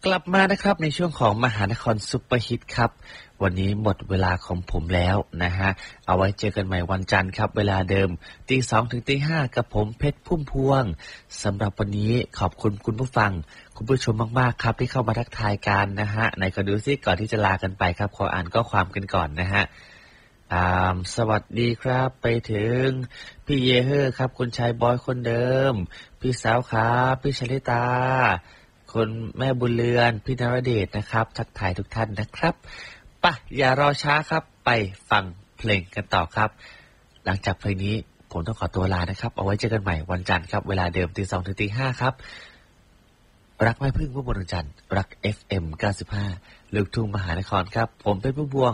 กลับมานะครับในช่วงของมหานครซุปเปอร์ฮิตครับวันนี้หมดเวลาของผมแล้วนะฮะเอาไว้เจอกันใหม่วันจันทร์ครับเวลาเดิม 2:00 ถึง 5:00 กับผมเพชรพุ่มพวงสำหรับวันนี้ขอบคุณคุณผู้ฟังคุณผู้ชมมากๆครับที่เข้ามาทักทายกันนะฮะไหนก็ดูซิก่อนที่จะลากันไปครับขออ่านข้อความกันก่อนนะฮะสวัสดีครับไปถึงพี่เยเฮอร์ครับคุณชายบอยคนเดิมพี่สาวครับพี่ชลิตาคนแม่บุญเรือนพี่นรเดชนะครับทักทายทุกท่านนะครับป่ะอย่ารอช้าครับไปฟังเพลงกันต่อครับหลังจากเพลงนี้ผมต้องขอตัวลานะครับเอาไว้เจอกันใหม่วันจันทร์ครับเวลาเดิม 2:00 ถึง 5:00 ครับรักแม่พึ่งพุ่มพวงดวงจันทร์รัก FM 95 ลูกทุ่งมหานครครับผมเป็นผู้บวง